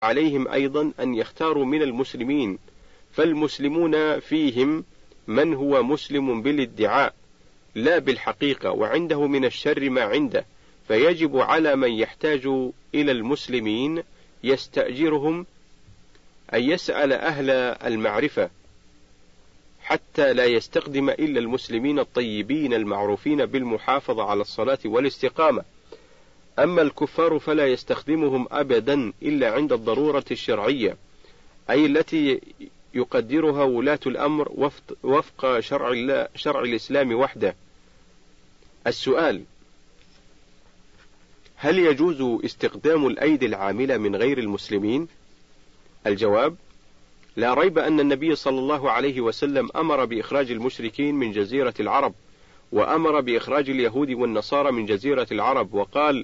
عليهم أيضا أن يختاروا من المسلمين، فالمسلمون فيهم من هو مسلم بالادعاء لا بالحقيقة، وعنده من الشر ما عنده، فيجب على من يحتاج إلى المسلمين يستأجرهم أن يسأل أهل المعرفة حتى لا يستخدم إلا المسلمين الطيبين المعروفين بالمحافظة على الصلاة والاستقامة. أما الكفار فلا يستخدمهم أبدا إلا عند الضرورة الشرعية، أي التي يقدرها ولاة الأمر وفق شرع الإسلام وحده. السؤال: هل يجوز استخدام الأيدي العاملة من غير المسلمين؟ الجواب: لا ريب أن النبي صلى الله عليه وسلم أمر بإخراج المشركين من جزيرة العرب، وأمر بإخراج اليهود والنصارى من جزيرة العرب، وقال: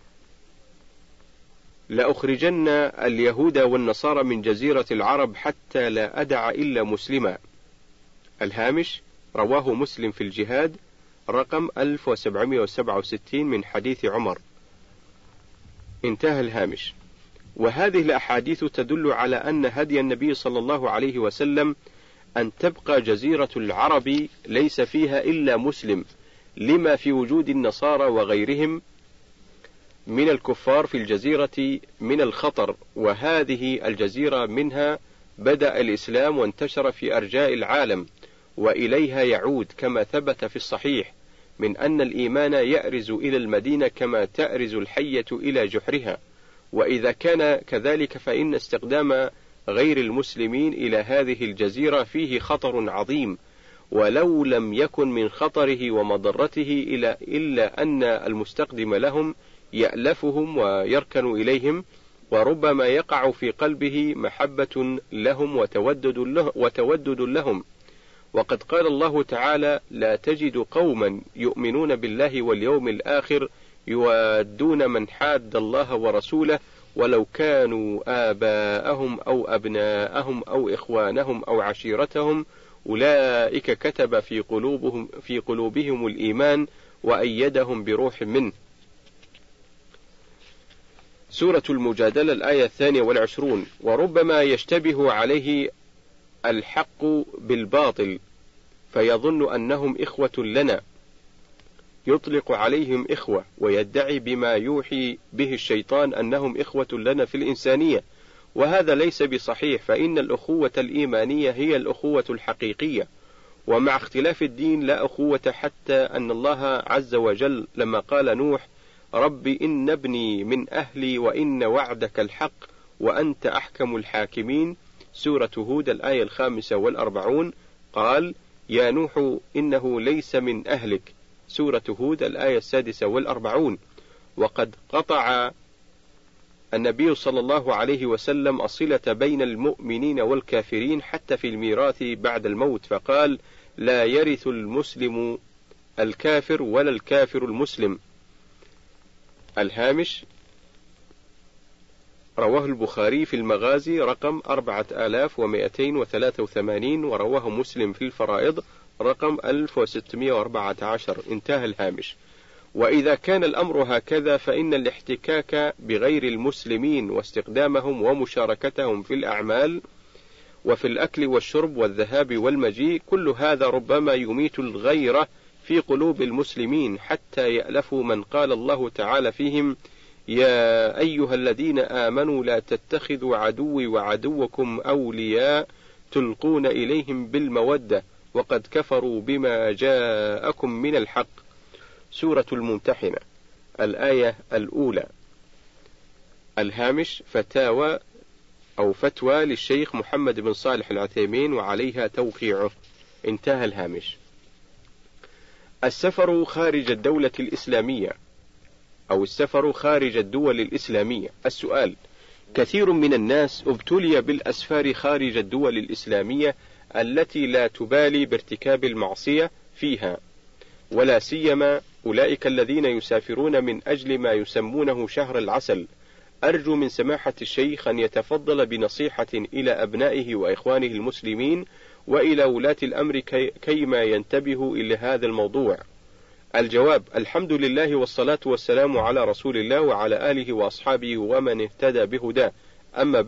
لأخرجن اليهود والنصارى من جزيرة العرب حتى لا أدع إلا مسلما. الهامش: رواه مسلم في الجهاد رقم 1767 من حديث عمر. انتهى الهامش. وهذه الأحاديث تدل على أن هدي النبي صلى الله عليه وسلم أن تبقى جزيرة العرب ليس فيها إلا مسلم، لما في وجود النصارى وغيرهم من الكفار في الجزيرة من الخطر، وهذه الجزيرة منها بدأ الإسلام وانتشر في أرجاء العالم، وإليها يعود، كما ثبت في الصحيح من أن الإيمان يأرز إلى المدينة كما تأرز الحية إلى جحرها. وإذا كان كذلك فإن استخدام غير المسلمين إلى هذه الجزيرة فيه خطر عظيم، ولو لم يكن من خطره ومضرته إلا أن المستخدم لهم يألفهم ويركن إليهم، وربما يقع في قلبه محبة لهم وتودد لهم. وقد قال الله تعالى: لا تجد قوما يؤمنون بالله واليوم الآخر يوادون من حاد الله ورسوله ولو كانوا آباءهم أو أبناءهم أو إخوانهم أو عشيرتهم أولئك كتب في قلوبهم الإيمان وأيدهم بروح منه. سورة المجادلة الآية 22. وربما يشتبه عليه الحق بالباطل فيظن أنهم إخوة لنا، يطلق عليهم إخوة ويدعي بما يوحي به الشيطان أنهم إخوة لنا في الإنسانية، وهذا ليس بصحيح، فإن الأخوة الإيمانية هي الأخوة الحقيقية، ومع اختلاف الدين لا أخوة، حتى أن الله عز وجل لما قال نوح: رب إن ابني من أهلي وإن وعدك الحق وأنت أحكم الحاكمين، سورة هود الآية 45، قال: يا نوح إنه ليس من أهلك، سورة هود الآية 46. وقد قطع النبي صلى الله عليه وسلم الصلة بين المؤمنين والكافرين حتى في الميراث بعد الموت، فقال: لا يرث المسلم الكافر ولا الكافر المسلم. الهامش: رواه البخاري في المغازي رقم 4283، ورواه مسلم في الفرائض رقم 1614. انتهى الهامش. وإذا كان الأمر هكذا فإن الاحتكاك بغير المسلمين واستخدامهم ومشاركتهم في الأعمال وفي الأكل والشرب والذهاب والمجيء، كل هذا ربما يميت الغيرة في قلوب المسلمين حتى يألفوا من قال الله تعالى فيهم: يا أيها الذين آمنوا لا تتخذوا عدوي وعدوكم أولياء تلقون إليهم بالمودة وقد كفروا بما جاءكم من الحق، سورة الممتحنة الآية الأولى. الهامش: فتوى للشيخ محمد بن صالح العثيمين وعليها توقيعه. انتهى الهامش. السفر خارج الدولة الإسلامية أو السفر خارج الدول الإسلامية. السؤال: كثير من الناس ابتلي بالأسفار خارج الدول الإسلامية التي لا تبالي بارتكاب المعصية فيها، ولا سيما أولئك الذين يسافرون من أجل ما يسمونه شهر العسل. أرجو من سماحة الشيخ أن يتفضل بنصيحة إلى أبنائه وإخوانه المسلمين وإلى ولاة الأمر كيما ينتبهوا إلى هذا الموضوع. الجواب: الحمد لله والصلاة والسلام على رسول الله وعلى آله وأصحابه ومن اهتدى بهداه. أما